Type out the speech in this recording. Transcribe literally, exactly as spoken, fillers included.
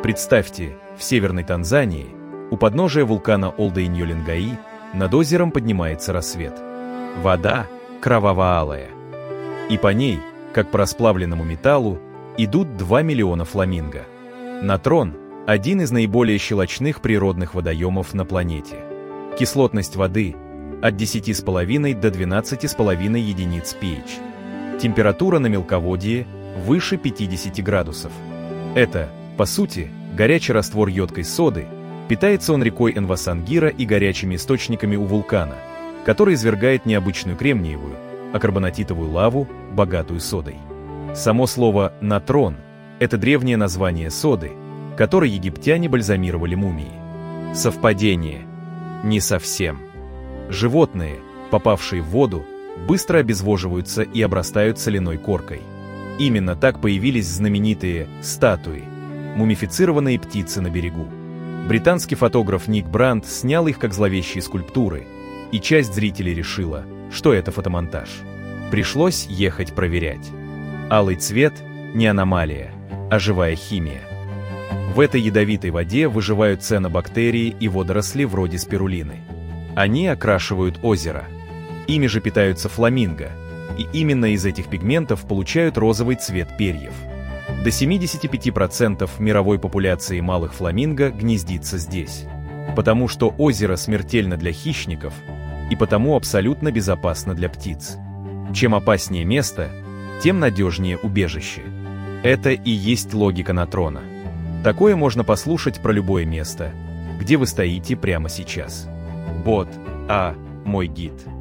Представьте, в северной Танзании, у подножия вулкана Олдоиньолингаи, над озером поднимается рассвет. Вода кроваво-алая. И по ней, как по расплавленному металлу, идут два миллиона фламинго. Натрон – один из наиболее щелочных природных водоемов на планете. Кислотность воды – от десяти с половиной до двенадцати с половиной единиц pH. Температура на мелководье выше пятидесяти градусов. Это, по сути, горячий раствор йодкой соды. Питается он рекой Энвасангира и горячими источниками у вулкана, который извергает необычную кремниевую, а карбонатитовую лаву, богатую содой. Само слово «натрон» — это древнее название соды, которой египтяне бальзамировали мумии. Совпадение? Не совсем. Животные, попавшие в воду, быстро обезвоживаются и обрастают соляной коркой. Именно так появились знаменитые статуи, мумифицированные птицы на берегу. Британский фотограф Ник Бранд снял их как зловещие скульптуры, и часть зрителей решила, что это фотомонтаж. Пришлось ехать проверять. Алый цвет – не аномалия, а живая химия. В этой ядовитой воде выживают цианобактерии и водоросли вроде спирулины. Они окрашивают озеро. Ими же питаются фламинго, и именно из этих пигментов получают розовый цвет перьев. До семидесяти пяти процентов мировой популяции малых фламинго гнездится здесь, потому что озеро смертельно для хищников и потому абсолютно безопасно для птиц. Чем опаснее место, тем надежнее убежище. Это и есть логика натрона. Такое можно послушать про любое место, где вы стоите прямо сейчас. Бот А. Мой гид.